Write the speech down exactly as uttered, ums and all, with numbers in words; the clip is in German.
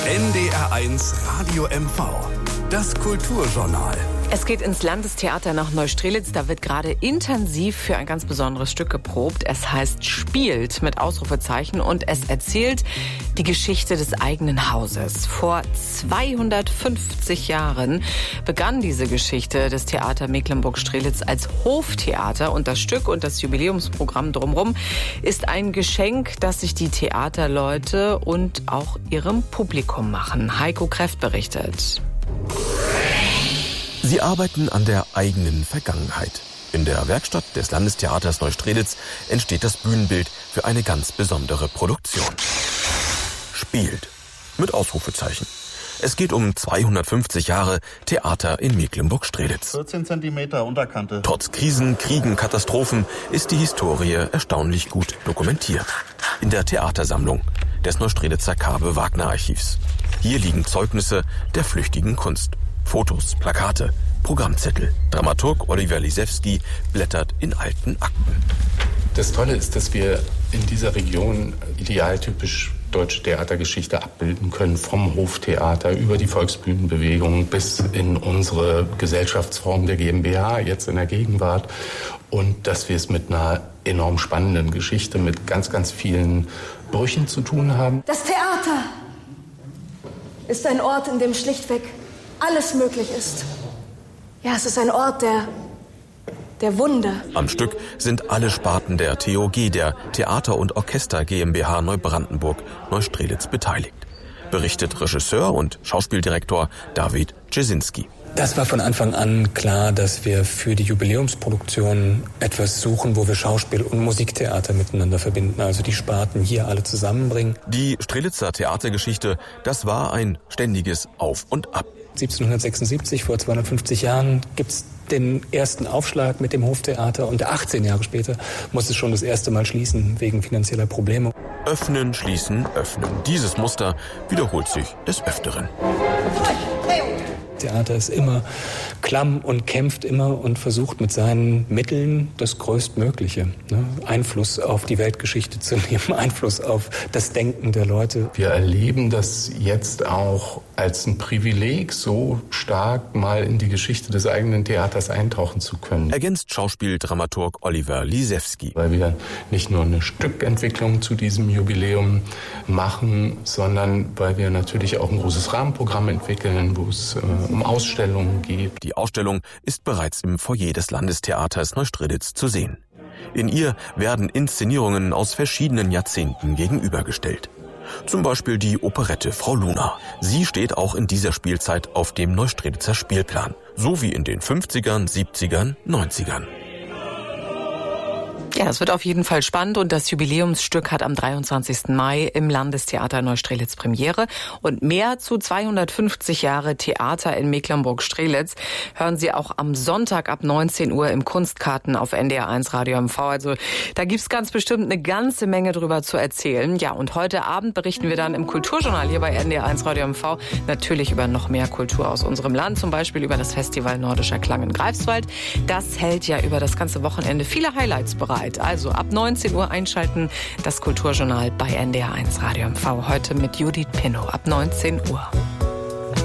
N D R eins Radio M V. Das Kulturjournal. Es geht ins Landestheater nach Neustrelitz. Da wird gerade intensiv für ein ganz besonderes Stück geprobt. Es heißt Spielt mit Ausrufezeichen und es erzählt die Geschichte des eigenen Hauses. Vor zweihundertfünfzig Jahren begann diese Geschichte des Theater Mecklenburg-Strelitz als Hoftheater und das Stück und das Jubiläumsprogramm drumherum ist ein Geschenk, das sich die Theaterleute und auch ihrem Publikum machen. Heiko Kräft berichtet. Sie arbeiten an der eigenen Vergangenheit. In der Werkstatt des Landestheaters Neustrelitz entsteht das Bühnenbild für eine ganz besondere Produktion. Spielt mit Ausrufezeichen. Es geht um zweihundertfünfzig Jahre Theater in Mecklenburg-Strelitz. vierzehn Zentimeter Unterkante. Trotz Krisen, Kriegen, Katastrophen ist die Historie erstaunlich gut dokumentiert. In der Theatersammlung des Neustrelitzer Kabe-Wagner-Archivs. Hier liegen Zeugnisse der flüchtigen Kunst. Fotos, Plakate, Programmzettel. Dramaturg Oliver Lisewski blättert in alten Akten. Das Tolle ist, dass wir in dieser Region idealtypisch deutsche Theatergeschichte abbilden können, vom Hoftheater über die Volksbühnenbewegung bis in unsere Gesellschaftsform der GmbH, jetzt in der Gegenwart. Und dass wir es mit einer enorm spannenden Geschichte mit ganz, ganz vielen Brüchen zu tun haben. Das Theater ist ein Ort, in dem schlichtweg alles möglich ist. Ja, es ist ein Ort der, der Wunder. Am Stück sind alle Sparten der T O G, der Theater- und Orchester GmbH Neubrandenburg Neustrelitz, beteiligt. Berichtet Regisseur und Schauspieldirektor David Jasinski. Das war von Anfang an klar, dass wir für die Jubiläumsproduktion etwas suchen, wo wir Schauspiel und Musiktheater miteinander verbinden, also die Sparten hier alle zusammenbringen. Die Strelitzer Theatergeschichte, das war ein ständiges Auf und Ab. siebzehnhundertsechsundsiebzig, vor zweihundertfünfzig Jahren, gibt's den ersten Aufschlag mit dem Hoftheater und achtzehn Jahre später muss es schon das erste Mal schließen wegen finanzieller Probleme. Öffnen, schließen, öffnen. Dieses Muster wiederholt sich des Öfteren. Theater ist immer klamm und kämpft immer und versucht mit seinen Mitteln das Größtmögliche, ne? Einfluss auf die Weltgeschichte zu nehmen, Einfluss auf das Denken der Leute. Wir erleben das jetzt auch als ein Privileg, so stark mal in die Geschichte des eigenen Theaters eintauchen zu können. Ergänzt Schauspieldramaturg Oliver Lisewski. Weil wir nicht nur eine Stückentwicklung zu diesem Jubiläum machen, sondern weil wir natürlich auch ein großes Rahmenprogramm entwickeln, wo es äh, um Ausstellungen geht. Die Ausstellung ist bereits im Foyer des Landestheaters Neustrelitz zu sehen. In ihr werden Inszenierungen aus verschiedenen Jahrzehnten gegenübergestellt. Zum Beispiel die Operette Frau Luna. Sie steht auch in dieser Spielzeit auf dem Neustrelitzer Spielplan. So wie in den fünfzigern, siebzigern, neunzigern. Ja, es wird auf jeden Fall spannend und das Jubiläumsstück hat am dreiundzwanzigsten Mai im Landestheater Neustrelitz Premiere. Und mehr zu zweihundertfünfzig Jahre Theater in Mecklenburg-Strelitz hören Sie auch am Sonntag ab neunzehn Uhr im Kunstkarten auf N D R eins Radio M V. Also da gibt's ganz bestimmt eine ganze Menge drüber zu erzählen. Ja, und heute Abend berichten wir dann im Kulturjournal hier bei N D R eins Radio M V natürlich über noch mehr Kultur aus unserem Land. Zum Beispiel über das Festival Nordischer Klang in Greifswald. Das hält ja über das ganze Wochenende viele Highlights bereit. Also ab neunzehn Uhr einschalten, das Kulturjournal bei N D R eins Radio M V. Heute mit Judith Pinnow ab neunzehn Uhr.